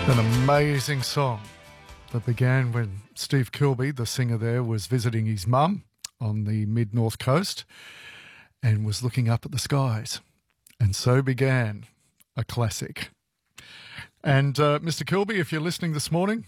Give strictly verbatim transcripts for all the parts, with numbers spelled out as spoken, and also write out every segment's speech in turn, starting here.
An amazing song that began when Steve Kilbey, the singer there, was visiting his mum on the mid-north coast and was looking up at the skies. And so began a classic. And uh, Mister Kilbey, if you're listening this morning,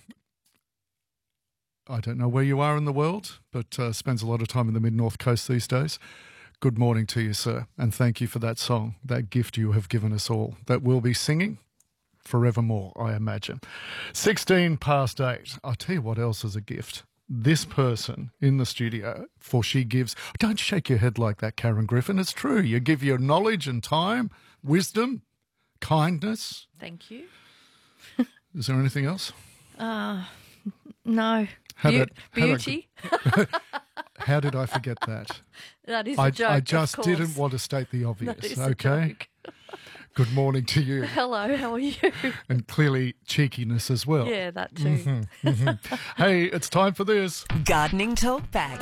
I don't know where you are in the world, but uh, spends a lot of time in the mid-north coast these days. Good morning to you, sir, and thank you for that song, that gift you have given us all, that we'll be singing forevermore, I imagine. sixteen past eight. I'll tell you what else is a gift. This person in the studio, for she gives... Don't shake your head like that, Karen Griffin. It's true. You give your knowledge and time, wisdom, kindness. Thank you. Is there anything else? Uh, no. How Be- did, beauty. How did, how did I forget that? That is a I, joke, I just of didn't course. want to state the obvious. That is Okay. a joke. Good morning to you. Hello, how are you? And clearly cheekiness as well. Yeah, that too. Mm-hmm, mm-hmm. Hey, it's time for this. Gardening Talk Back.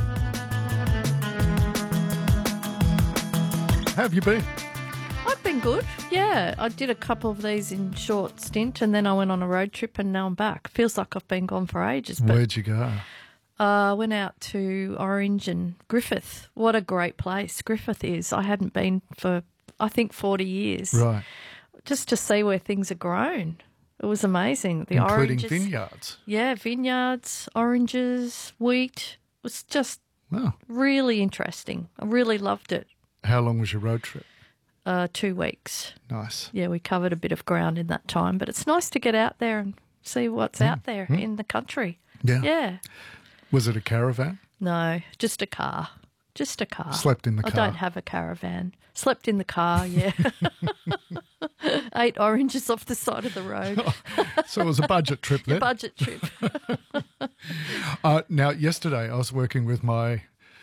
How have you been? I've been good. Yeah, I did a couple of these in short stint and then I went on a road trip and now I'm back. Feels like I've been gone for ages. But Where'd you go? I uh, went out to Orange and Griffith. What a great place Griffith is. I hadn't been for, I think, forty years. Right. Just to see where things are grown. It was amazing. The Including oranges, vineyards. Yeah, vineyards, oranges, wheat. It was just Wow. really interesting. I really loved it. How long was your road trip? Uh, two weeks. Nice. Yeah, we covered a bit of ground in that time, but it's nice to get out there and see what's out there in the country. Yeah. Yeah. Was it a caravan? No, just a car. Just a car. Slept in the I car. don't have a caravan. Slept in the car, yeah. Ate oranges off the side of the road. So it was a budget trip then? Budget trip. Uh, now, yesterday I was working with my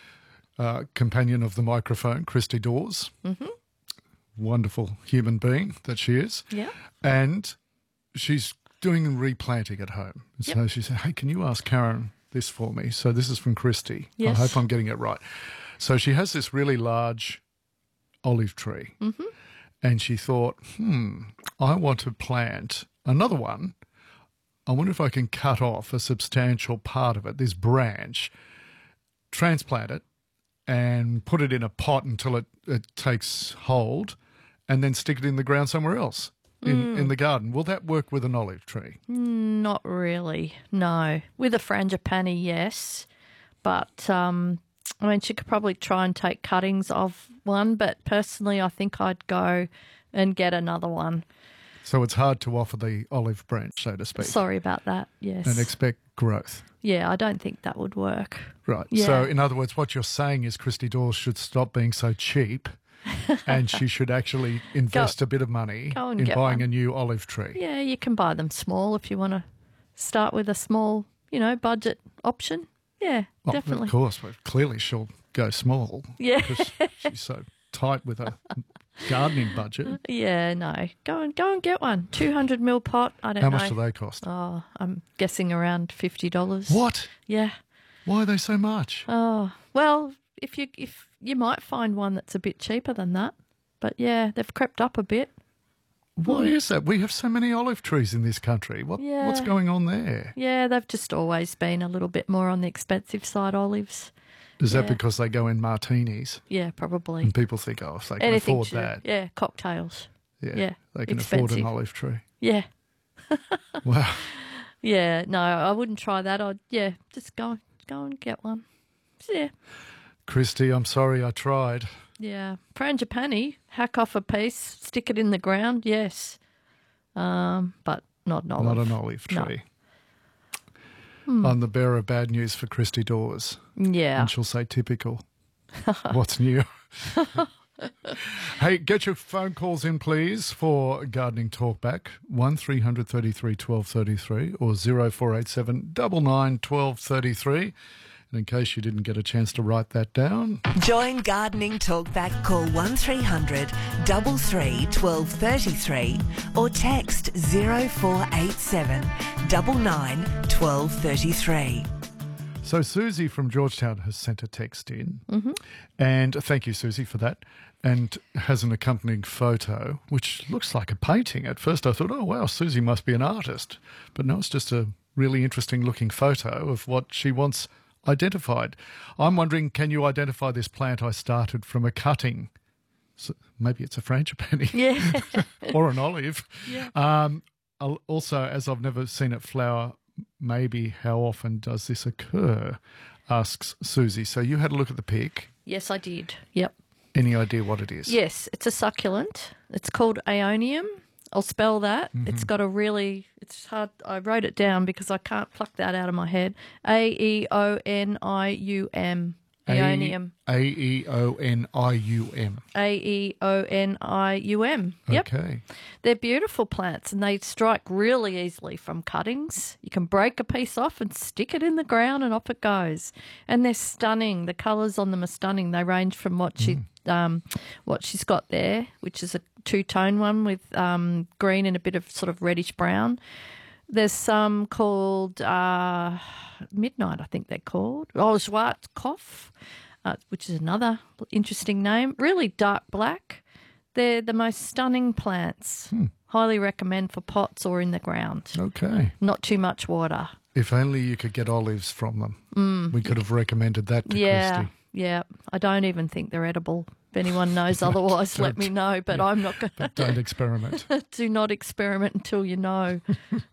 uh, companion of the microphone, Christy Dawes. Mm-hmm. Wonderful human being that she is. Yeah. And she's doing replanting at home. So Yep. she said, hey, can you ask Karen this for me? So this is from Christy. Yes. I hope I'm getting it right. So she has this really large olive tree. Mm-hmm. And she thought, hmm, I want to plant another one. I wonder if I can cut off a substantial part of it, this branch, transplant it, and put it in a pot until it, it takes hold, and then stick it in the ground somewhere else in, Mm. in the garden. Will that work with an olive tree? Not really, no. With a frangipani, yes. But, um, I mean, she could probably try and take cuttings of one, but personally I think I'd go and get another one. So it's hard to offer the olive branch, so to speak, Sorry about that, yes. and expect growth. Yeah, I don't think that would work. Right. Yeah. So, in other words, what you're saying is Christy Dawes should stop being so cheap and she should actually invest Go- a bit of money go and in get buying one. a new olive tree. Yeah, you can buy them small if you want to start with a small, you know, budget option. Yeah, Well, definitely. Of course, but clearly she'll go small Yeah. because she's so tight with her gardening budget. Yeah, no. Go and go and get one. two hundred mil pot, I don't How know. much do they cost? Oh, I'm guessing around fifty dollars. What? Yeah. Why are they so much? Oh, well, if you if you might find one that's a bit cheaper than that. But yeah, they've crept up a bit. Why is that? We have so many olive trees in this country. What Yeah. What's going on there? Yeah, they've just always been a little bit more on the expensive side, olives. Is that Yeah. because they go in martinis Yeah, probably. and people think, oh, if they can Anything afford to, that, yeah, cocktails. yeah, yeah, they can afford an expensive. olive tree. Yeah. Wow. Yeah, no, I wouldn't try that. I'd, yeah, just go, go and get one. So, yeah, Christy, I'm sorry I tried. yeah. Frangipani, hack off a piece, stick it in the ground, yes. Um, but not an olive. Not an olive No. tree. I'm the bearer of bad news for Christy Dawes. Yeah. And she'll say, typical. What's new? Hey, get your phone calls in, please, for Gardening Talkback. one three hundred thirty-three twelve thirty-three or zero four eight seven nine nine twelve thirty-three. And in case you didn't get a chance to write that down, Join Gardening Talk Back. Call one three hundred three three twelve thirty-three or text zero four eight seven nine nine twelve thirty-three. So Susie from Georgetown has sent a text in, mm-hmm. and thank you, Susie, for that, and has an accompanying photo, which looks like a painting. At first I thought, oh, wow, Susie must be an artist. But no, it's just a really interesting-looking photo of what she wants identified. I'm wondering, can you identify this plant I started from a cutting? So maybe it's a frangipani. Yeah. Or an olive. Yeah. Um, I'll- also, as I've never seen it flower, maybe how often does this occur? Asks Susie. So you had a look at the pic. Yes, I did. Yep. Any idea what it is? Yes, it's a succulent. It's called Aeonium. I'll spell that. Mm-hmm. It's got a really, it's hard. I wrote it down because I can't pluck that out of my head. A E O N I U M. Aeonium. A E O N I U M. A E O N I U M. Yep. Okay. They're beautiful plants and they strike really easily from cuttings. You can break a piece off and stick it in the ground and off it goes. And they're stunning. The colours on them are stunning. They range from what she um, what she's got there, which is a two-tone one with um, green and a bit of sort of reddish brown. There's some called uh, Midnight, I think they're called. Oh, Schwarzkopf, uh, which is another interesting name. Really dark black. They're the most stunning plants. Hmm. Highly recommend for pots or in the ground. Okay. Not too much water. If only you could get olives from them. Mm. We could have recommended that to Yeah, Christy. yeah. I don't even think they're edible. If anyone knows otherwise, let me know. But yeah. I'm not going But don't experiment. to. Do not experiment until you know.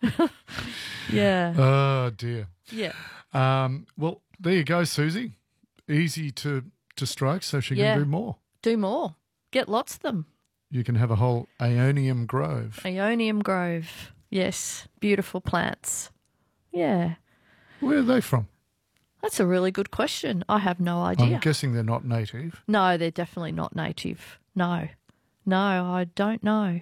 Yeah. Oh, dear. Yeah. Um, well, there you go, Susie. Easy to, to strike, so she Yeah. can do more. Do more. Get lots of them. You can have a whole Aeonium grove. Aeonium Grove. Yes. Beautiful plants. Yeah. Where are they from? That's a really good question. I have no idea. I'm guessing they're not native. No, they're definitely not native. No. No, I don't know.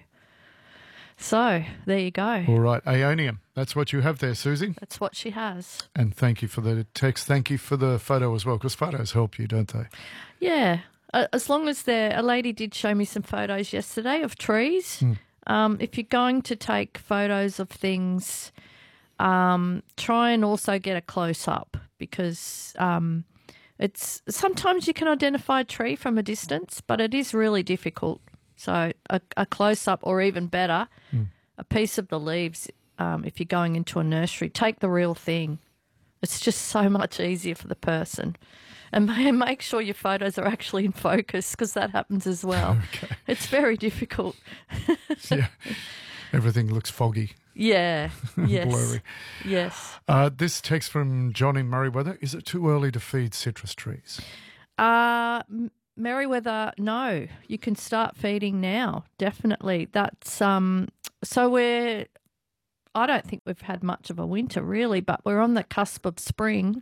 So, there you go. All right, Aeonium. That's what you have there, Susie. That's what she has. And thank you for the text. Thank you for the photo as well, because photos help you, don't they? Yeah. Uh, as long as they're... A lady did show me some photos yesterday of trees. Mm. Um, if you're going to take photos of things, um, try and also get a close-up because um, it's sometimes you can identify a tree from a distance, but it is really difficult. So a, a close-up or even better, Mm. a piece of the leaves, um, if you're going into a nursery, take the real thing. It's just so much easier for the person. And make sure your photos are actually in focus because that happens as well. Okay. It's very difficult. Yeah. Everything looks foggy. Yeah. Yes. Blurry. Yes. Uh, this text from John in Merriweather. Is it too early to feed citrus trees? Uh, M- Merriweather, no. You can start feeding now. Definitely. That's um. So we're. I don't think we've had much of a winter really, but we're on the cusp of spring.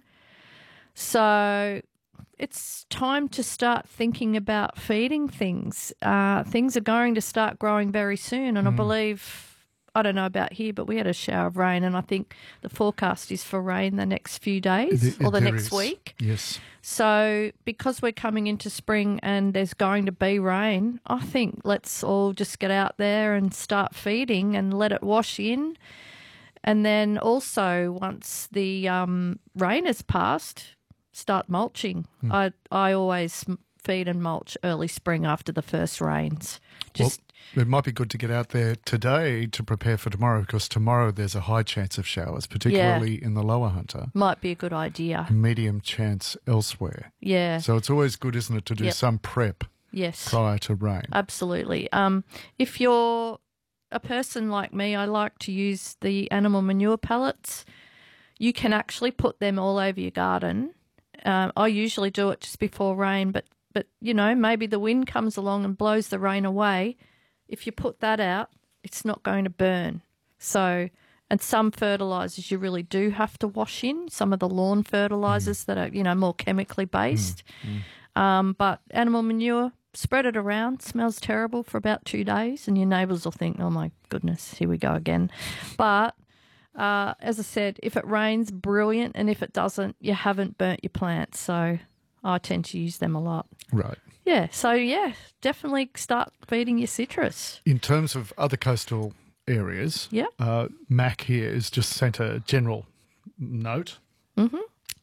So it's time to start thinking about feeding things. Uh, things are going to start growing very soon, and Mm. I believe. I don't know about here, but we had a shower of rain, and I think the forecast is for rain the next few days It- or the there next is. week. Yes. So because we're coming into spring and there's going to be rain, I think let's all just get out there and start feeding and let it wash in. And then also once the um, rain has passed, start mulching. Hmm. I I always m- feed and mulch early spring after the first rains. Just Well, it might be good to get out there today to prepare for tomorrow, because tomorrow there's a high chance of showers, particularly in the lower Hunter, might be a good idea. medium chance elsewhere. Yeah. So it's always good, isn't it, to do Yep. some prep Yes. prior to rain. Absolutely. Um, if you're a person like me, I like to use the animal manure pellets. You can actually put them all over your garden. Um, I usually do it just before rain, but, but, you know, maybe the wind comes along and blows the rain away. If you put that out, it's not going to burn. So, and some fertilisers you really do have to wash in, some of the lawn fertilisers mm. that are, you know, more chemically based. Mm. Mm. Um, but animal manure, spread it around, smells terrible for about two days and your neighbours will think, oh my goodness, here we go again. But uh, as I said, if it rains, brilliant, and if it doesn't, you haven't burnt your plants. So I tend to use them a lot. Right. Yeah, so yeah, definitely start feeding your citrus. In terms of other coastal areas, Yeah. uh, Mac here has just sent a general note. Mm-hmm.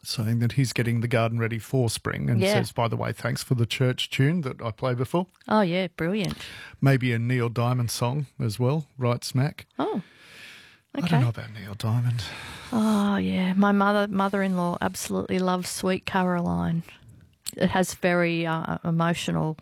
saying that he's getting the garden ready for spring and Yeah. says, by the way, thanks for the church tune that I played before. Oh, yeah, brilliant. Maybe a Neil Diamond song as well, right smack. Oh, okay. I don't know about Neil Diamond. Oh, yeah. My mother, mother-in-law absolutely loves Sweet Caroline. It has very uh, emotional,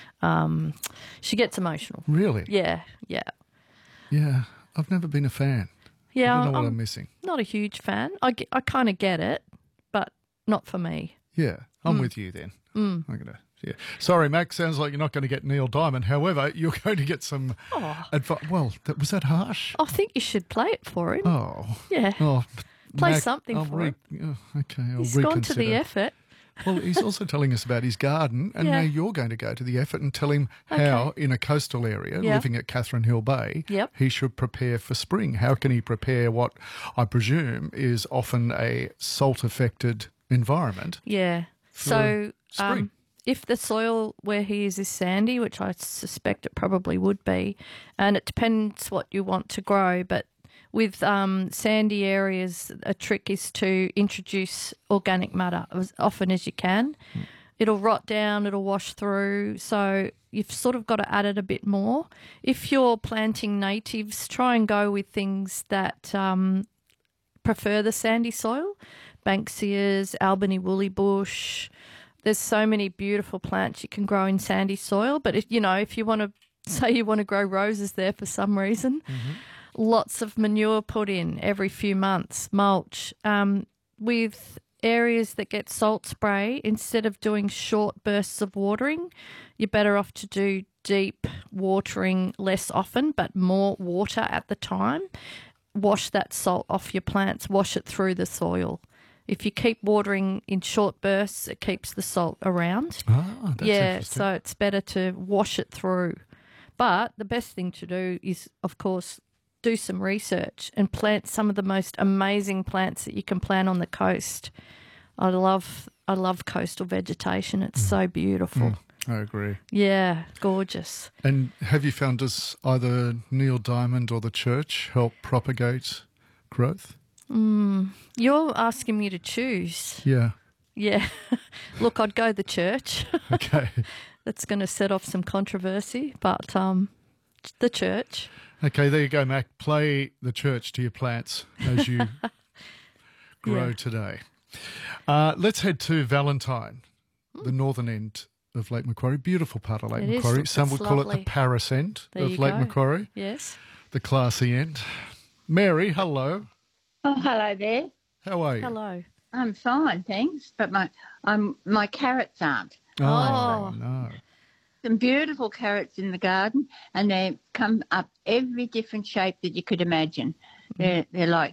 um, she gets emotional. Really? Yeah, yeah. Yeah, I've never been a fan. Yeah, I don't know what I'm I'm missing. not a huge fan. I, ge- I kind of get it, but not for me. Yeah, I'm with you then. Mm. I'm gonna. Yeah. Sorry, Max. Sounds like you're not going to get Neil Diamond. However, you're going to get some Oh. advice. Well, that, was that harsh? I think you should play it for him. Oh. Yeah. Oh. Play Mac, something I'll for re- him. oh, okay, I'll He's reconsider. gone to the effort. Well, he's also telling us about his garden, and Yeah. now you're going to go to the effort and tell him Okay. how, in a coastal area, Yeah. living at Catherine Hill Bay, Yep. he should prepare for spring. How can he prepare what I presume is often a salt-affected environment? Yeah. So, spring. um, if the soil where he is is sandy, which I suspect it probably would be, and it depends what you want to grow, but with um, sandy areas, a trick is to introduce organic matter as often as you can. Mm. It'll rot down, it'll wash through, so you've sort of got to add it a bit more. If you're planting natives, try and go with things that um, prefer the sandy soil. Banksias, Albany woolly bush. There's so many beautiful plants you can grow in sandy soil, but if you know, if you want to say you want to grow roses there for some reason, Mm-hmm. lots of manure put in every few months, mulch. Um, with areas that get salt spray, instead of doing short bursts of watering, you're better off to do deep watering less often, but more water at the time. Wash that salt off your plants, wash it through the soil. If you keep watering in short bursts, it keeps the salt around. Ah, that's yeah, interesting. so it's better to wash it through. But the best thing to do is, of course, do some research and plant some of the most amazing plants that you can plant on the coast. I love I love coastal vegetation. It's so beautiful. Mm, I agree. Yeah, gorgeous. And have you found does either Neil Diamond or the church help propagate growth? You're asking me to choose. Yeah. Yeah. Look, I'd go the church. Okay. That's going to set off some controversy, but um, the church. Okay, there you go, Mac. Play the church to your plants as you grow Yeah. today. Uh, let's head to Valentine, the northern end of Lake Macquarie. Beautiful part of Lake It is. Macquarie. Some It's would call it lovely. the Paris end There of you Lake go. Macquarie, Yes. the classy end. Mary, hello. Oh, hello there. How are you? Hello. I'm fine, thanks. But my um, my carrots aren't. Oh, Oh. no. Some beautiful carrots in the garden, and they come up every different shape that you could imagine. They're they're like